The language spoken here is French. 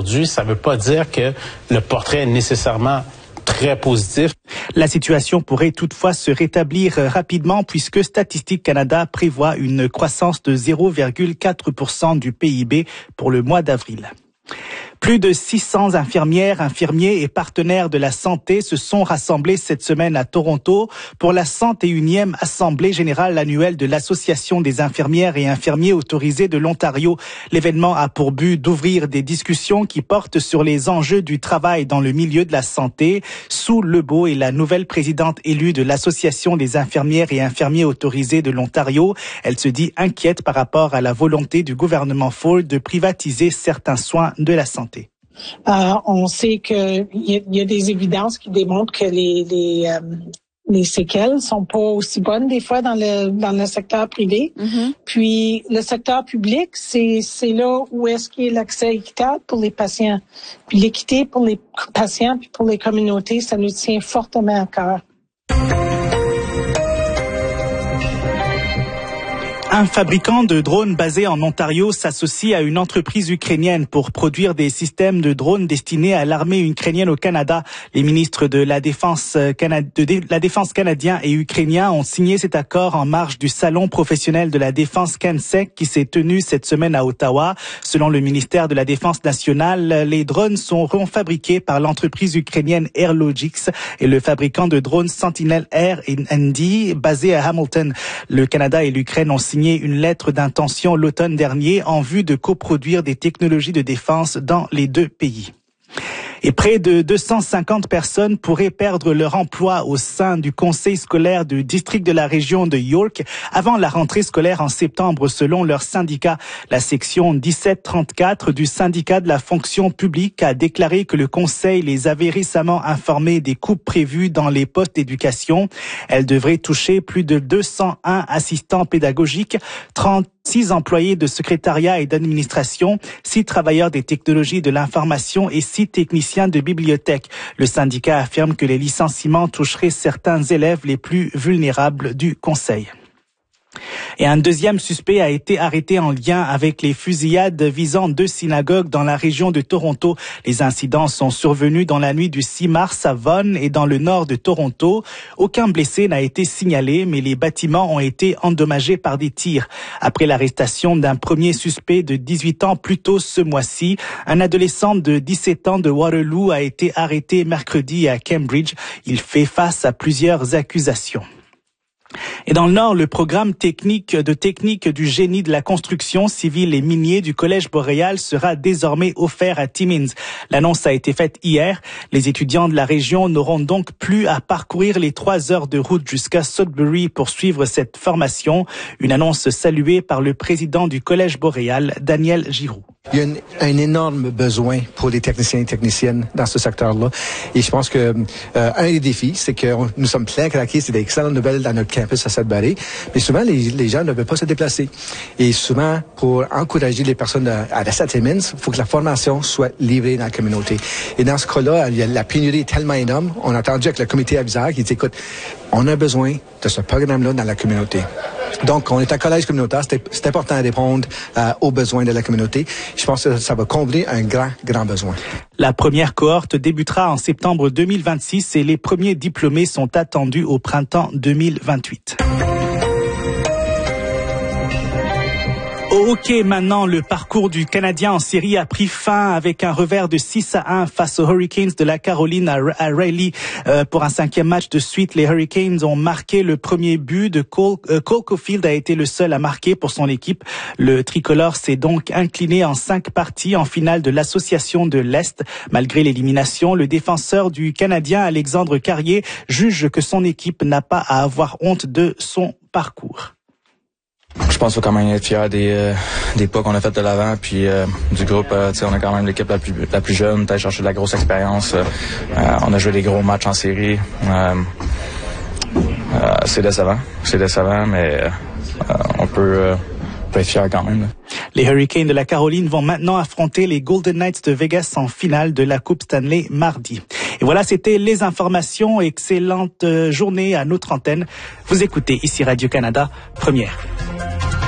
aujourd'hui, ça ne veut pas dire que le portrait est nécessairement très positif. La situation pourrait toutefois se rétablir rapidement puisque Statistique Canada prévoit une croissance de 0,4% du PIB pour le mois d'avril. Plus de 600 infirmières, infirmiers et partenaires de la santé se sont rassemblés cette semaine à Toronto pour la 101e Assemblée générale annuelle de l'Association des infirmières et infirmiers autorisés de l'Ontario. L'événement a pour but d'ouvrir des discussions qui portent sur les enjeux du travail dans le milieu de la santé. Sue Lebeau est la nouvelle présidente élue de l'Association des infirmières et infirmiers autorisés de l'Ontario. Elle se dit inquiète par rapport à la volonté du gouvernement Ford de privatiser certains soins de la santé. On sait qu'il y a des évidences qui démontrent que les séquelles sont pas aussi bonnes des fois dans le secteur privé. Mm-hmm. Puis le secteur public, c'est là où est-ce qu'il y a l'accès équitable pour les patients. Puis l'équité pour les patients puis pour les communautés, ça nous tient fortement à cœur. Un fabricant de drones basé en Ontario s'associe à une entreprise ukrainienne pour produire des systèmes de drones destinés à l'armée ukrainienne au Canada. Les ministres de la Défense canadien et ukrainien ont signé cet accord en marge du Salon professionnel de la défense CanSec qui s'est tenu cette semaine à Ottawa. Selon le ministère de la Défense nationale, les drones seront fabriqués par l'entreprise ukrainienne Airlogics et le fabricant de drones Sentinel Air & basé à Hamilton. Le Canada et l'Ukraine ont signé une lettre d'intention l'automne dernier en vue de coproduire des technologies de défense dans les deux pays. Et près de 250 personnes pourraient perdre leur emploi au sein du conseil scolaire du district de la région de York avant la rentrée scolaire en septembre selon leur syndicat. La section 1734 du syndicat de la fonction publique a déclaré que le conseil les avait récemment informés des coupes prévues dans les postes d'éducation. Elle devrait toucher plus de 201 assistants pédagogiques, 36 employés de secrétariat et d'administration, 6 travailleurs des technologies de l'information et 6 techniciens de bibliothèque. Le syndicat affirme que les licenciements toucheraient certains élèves les plus vulnérables du conseil. Et un deuxième suspect a été arrêté en lien avec les fusillades visant 2 synagogues dans la région de Toronto. Les incidents sont survenus dans la nuit du 6 mars à Vaughan et dans le nord de Toronto. Aucun blessé n'a été signalé, mais les bâtiments ont été endommagés par des tirs. Après l'arrestation d'un premier suspect de 18 ans plus tôt ce mois-ci, un adolescent de 17 ans de Waterloo a été arrêté mercredi à Cambridge. Il fait face à plusieurs accusations. Et dans le Nord, le programme technique du génie de la construction civile et minier du Collège Boréal sera désormais offert à Timmins. L'annonce a été faite hier. Les étudiants de la région n'auront donc plus à parcourir les 3 heures de route jusqu'à Sudbury pour suivre cette formation. Une annonce saluée par le président du Collège Boréal, Daniel Giroux. Il y a un énorme besoin pour les techniciens et techniciennes dans ce secteur-là. Et je pense que un des défis, c'est que nous sommes pleins craqués, c'est d'excellentes nouvelles dans notre campus à Sudbury. Mais souvent, les gens ne veulent pas se déplacer. Et souvent, pour encourager les personnes à rester à Timmins, il faut que la formation soit livrée dans la communauté. Et dans ce cas-là, la pénurie est tellement énorme. On a entendu avec le comité aviseur qui dit, écoute, on a besoin de ce programme-là dans la communauté. Donc, on est un collège communautaire. C'est important de répondre aux besoins de la communauté. Je pense que ça va combler un grand besoin. La première cohorte débutera en septembre 2026 et les premiers diplômés sont attendus au printemps 2028. Au hockey, maintenant, le parcours du Canadien en série a pris fin avec un revers de 6-1 face aux Hurricanes de la Caroline à Raleigh. Pour un 5e match de suite, les Hurricanes ont marqué le premier but de Cole Caulfield a été le seul à marquer pour son équipe. Le tricolore s'est donc incliné en 5 parties en finale de l'Association de l'Est. Malgré l'élimination, le défenseur du Canadien, Alexandre Carrier, juge que son équipe n'a pas à avoir honte de son parcours. Je pense qu'il faut quand même être fier des pas qu'on a fait de l'avant, puis du groupe. On a quand même l'équipe la plus jeune, peut-être chercher de la grosse expérience. On a joué des gros matchs en série. C'est décevant, mais on peut être fier quand même. Là. Les Hurricanes de la Caroline vont maintenant affronter les Golden Knights de Vegas en finale de la Coupe Stanley mardi. Et voilà, c'était les informations. Excellente journée à notre antenne. Vous écoutez ici Radio-Canada, première.